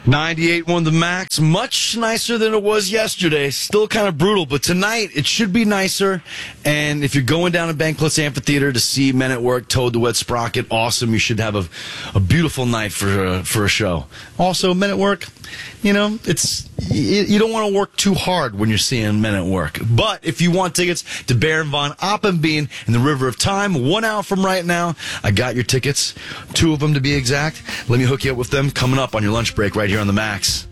98.1 The Max, much nicer than it was yesterday. Still kind of brutal, but tonight it should be nicer. And if you're going down to Bankless Amphitheater to see Men at Work, Toad the Wet Sprocket, awesome. You should have a beautiful night for a show. Also, Men at Work, you know, you don't want to work too hard when you're seeing Men at Work. But if you want tickets to Baron von Oppenbein in the River of Time, 1 hour from right now, I got your tickets, 2 of them to be exact. Let me hook you up with them coming up on your lunch break right here on The Max.